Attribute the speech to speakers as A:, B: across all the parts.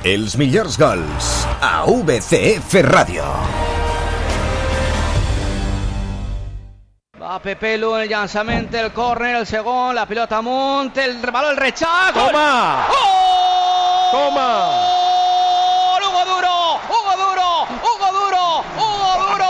A: Els millors gols a VCF Ràdio.
B: Va Pepelu en el llançament, el córner, el segon, la pilota amunt, el baló, el rechazo.
C: ¡Toma!
B: ¡Oh!
C: ¡Toma!
B: Hugo Duro, Hugo Duro, Hugo Duro, Hugo Duro,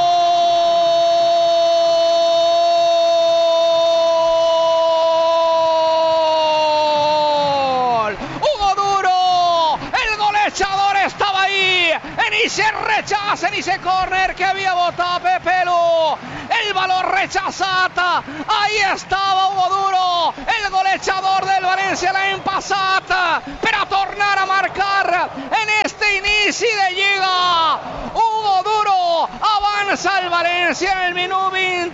B: gol. Hugo Duro, el golejador estaba ahí, en ese rechazo, en ese córner que havia votat Pepelu. El balón rechazat, ahí estaba Hugo Duro, el golejador del València l'any passat, per a tornar a marcar en este inici de Lliga. Hugo Duro avanza el València en el minut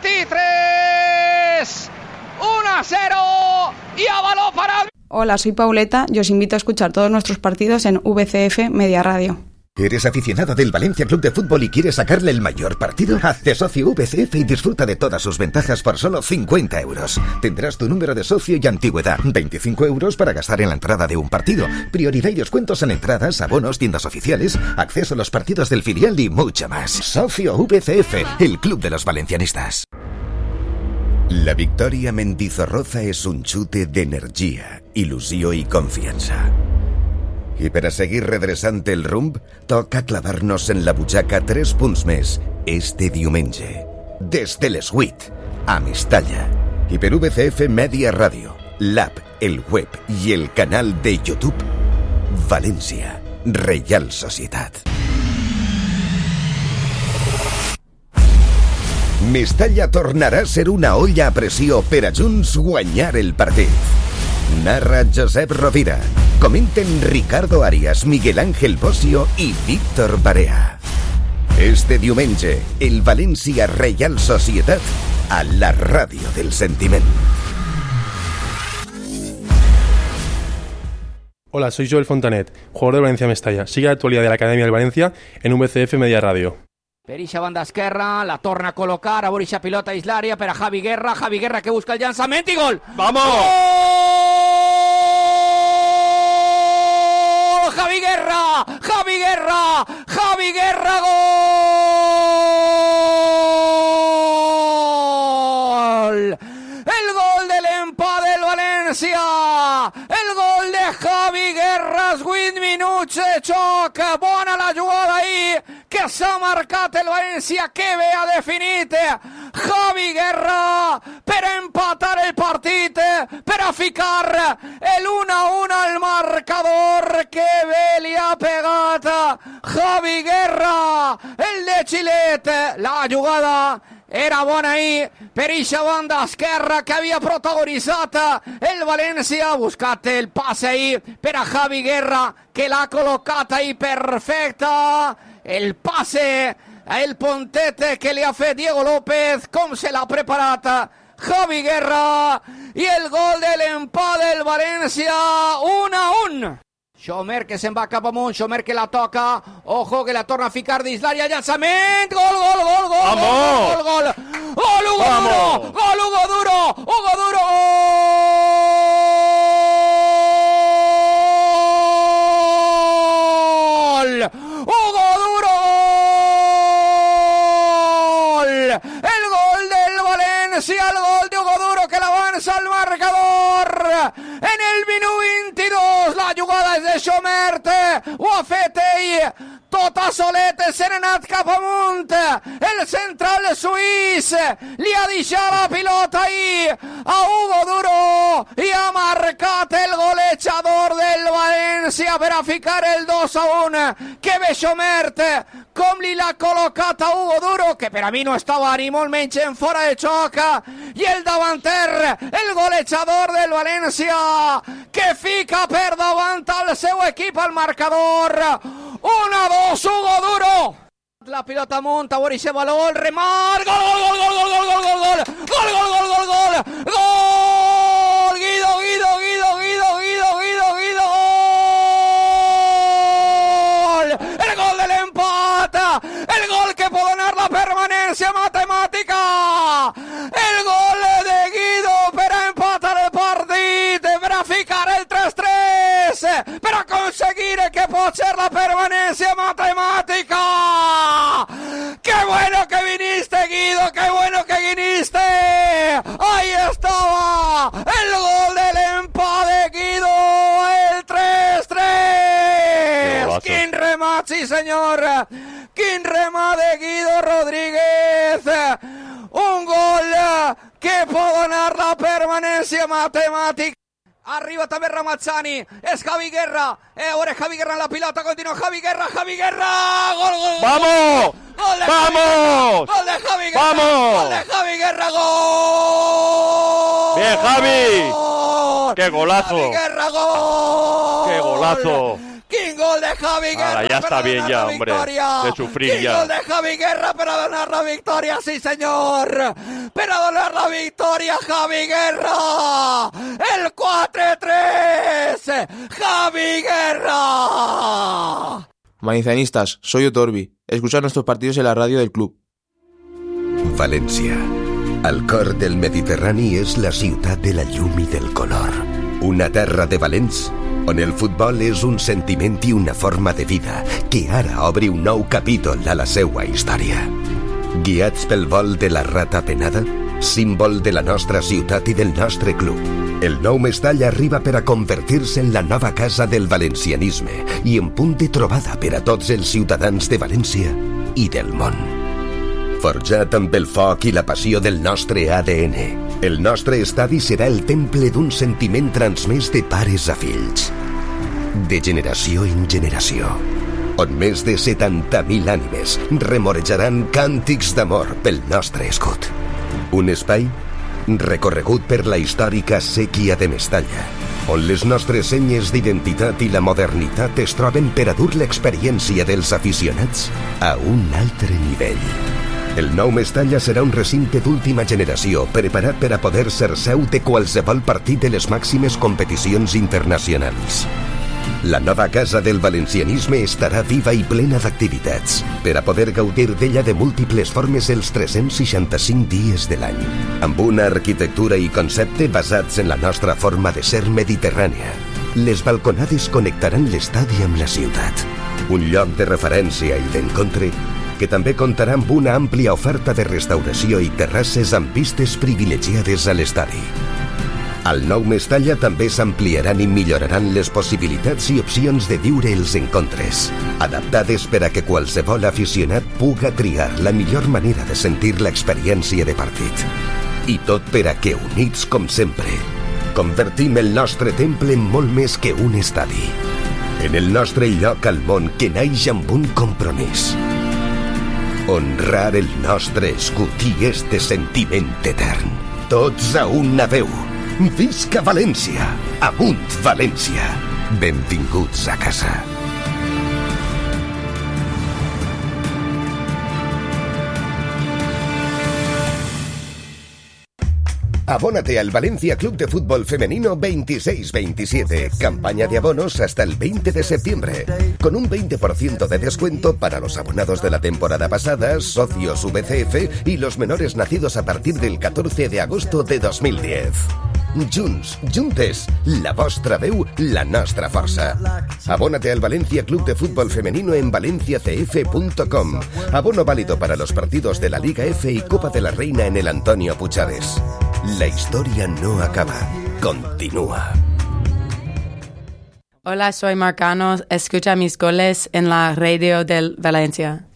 B: 23, 1-0 y a balón parado.
D: Hola, soy Pauleta y os invito a escuchar todos nuestros partidos en VCF Media Radio.
A: ¿Eres aficionado del Valencia Club de Fútbol y quieres sacarle el mayor partido? Hazte socio VCF y disfruta de todas sus ventajas por solo 50 euros. Tendrás tu número de socio y antigüedad, 25 euros para gastar en la entrada de un partido, prioridad y descuentos en entradas, abonos, tiendas oficiales, acceso a los partidos del filial y mucho más. Socio VCF, el club de los valencianistas. La victòria Mendizorroza és un xute d'energia, il·lusió i confiança. I per a seguir redreçant el rumb, toca clavar-nos en la butxaca 3 punts més este diumenge. Des de les 8, a Mestalla. I per VCF Media Ràdio, l'app, el web i el canal de YouTube, València, Reial Societat. Mestalla tornarà a ser una olla a pressió per a junts guanyar el partit. Narra Josep Rovira. Comenten Ricardo Arias, Miguel Ángel Bosio y Víctor Barea. Este diumenge, el València Reial Societat a la ràdio del sentiment.
C: Hola, soy Joel Fontanet, jugador de Valencia Mestalla. Sigue la actualidad de la Academia del Valencia en VCF Media Radio.
B: Per ixa banda esquerra, la torna a col·locar, a veure ixa pilota dins l'àrea per a Javi Guerra que busca el llançament i gol!
C: ¡Vamos!
B: ¡Gol! Javi Guerra, gol! El gol de l'empat del València! El gol de Javi Guerra, 8 minuts de xoc, bona la jugada ahí, que s'ha marcat el València, que bé ha definit Javi Guerra per empatar el partit, per a ficar el 1-1 al marcador. Que bé li ha pegat Javi Guerra, el de Xilet. La jugada era bona ahí per ixa banda esquerra que havia protagonitzat el València. Ha buscat el passe ahí per a Javi Guerra, que l'ha col·locat ahí perfecta. El passe, el pontet que li ha fet Diego López, com se l'ha preparat Javi Guerra, i el gol de l'empat del València, 1-1. Xomer que se'n va cap amunt, Xomer que la toca, ojo que la torna a ficar dins l'àrea, llançament, gol, Hugo Duro, gol! Hugo Duro, gol! El gol del València, el gol de Hugo Duro que l'avança al marcador en el minut 22. La jugada és de Xomert, ho ha fet ell tota solet, se n'ha anat cap amunt el central suís, li ha deixat la pilota ahí a Hugo Duro i ha marcat el golejador del València per a ficar el 2-1. Que bé Xomert, com li l'ha col·locat a Hugo Duro, que per a mi no estava ni molt menys en fora de xoc, i el davanter, el golejador del València, que fica per davant al seu equip al marcador. 1-2, Hugo Duro. La pilota amunt, a veure ese baló, el remat, gol! Guido! El gol de l'empat, el gol que pot donar la permanència matemàtica, el gol de Guido per a empatar el partit, per a ficar el 3-3. para conseguir que pueda ser la permanencia matemática. ¡Qué bueno que viniste, Guido! ¡Qué bueno que viniste! Ahí estaba el gol del empate, Guido, el 3-3. ¿Quién remata? Sí, señor. ¿Quién remata de Guido Rodríguez? Un gol que puede ganar la permanencia matemática. Arriba también Ramazzani, es Javi Guerra, ahora es Javi Guerra en la pilota, continúa Javi Guerra, gol,
E: ¡vamos!
B: ¡Gol de
E: ¡Vamos!
B: ¡Gol de Javi Guerra!
E: ¡Vamos!
B: ¡Gol de Javi Guerra! ¡Gol!
E: ¡Bien, Javi! ¡Qué golazo!
B: ¡Javi Guerra, gol!
E: ¡Qué golazo!
B: ¡King gol de Javi Guerra!
E: Ahora, ya está bien ya, hombre, de sufrir ya.
B: Gol de Javi Guerra para ganar la victoria, sí señor. Para ganar la victoria, Javi Guerra. El 4-3. Javi Guerra.
F: Valencianistas, soy Otorbi. Escuchad nuestros partidos en la radio del club.
A: València. Al cor del Mediterrani és la ciutat de la llum i del color. Una terra de valents on el futbol és un sentiment i una forma de vida que ara obre un nou capítol a la seua història. Guiats pel vol de la rata penada, símbol de la nostra ciutat i del nostre club, el nou Mestall arriba per a convertir-se en la nova casa del valencianisme i en punt de trobada per a tots els ciutadans de València i del món. Forjat amb el foc i la passió del nostre ADN, el nostre estadi serà el temple d'un sentiment transmès de pares a fills, de generació en generació, on més de 70.000 ànimes remorejaran càntics d'amor pel nostre escut. Un espai recorregut per la històrica séquia de Mestalla, on les nostres senyes d'identitat i la modernitat es troben per a dur l'experiència dels aficionats a un altre nivell. El nou Mestalla serà un recinte d'última generació preparat per a poder ser seu de qualsevol partit de les màximes competicions internacionals. La nova casa del valencianisme estarà viva i plena d'activitats per a poder gaudir d'ella de múltiples formes els 365 dies de l'any, amb una arquitectura i concepte basats en la nostra forma de ser mediterrània. Les balconades connectaran l'estadi amb la ciutat, un lloc de referència i d'encontre que també comptarà amb una àmplia oferta de restauració i terrasses amb vistes privilegiades a l'estadi. Al nou Mestalla també s'ampliaran i milloraran les possibilitats i opcions de viure els encontres, adaptades per a que qualsevol aficionat puga triar la millor manera de sentir l'experiència de partit. I tot per a que, units com sempre, convertim el nostre temple en molt més que un estadi, en el nostre lloc al món que naix amb un compromís: honrar el nostre escut i este sentiment etern. Tots a una veu. Visca València! Amunt València! Benvinguts a casa. Abónate al Valencia Club de Fútbol Femenino 26-27. Campaña de abonos hasta el 20 de septiembre. Con un 20% de descuento para los abonados de la temporada pasada, socios VCF y los menores nacidos a partir del 14 de agosto de 2010. Junts, juntes, la vostra veu, la nostra força. Abónate al Valencia Club de Fútbol Femenino en valenciacf.com. Abono válido para los partidos de la Liga F y Copa de la Reina en el Antonio Puchades. La historia no acaba, continúa.
G: Hola, soy Marcano. Escucha mis goles en la radio del Valencia.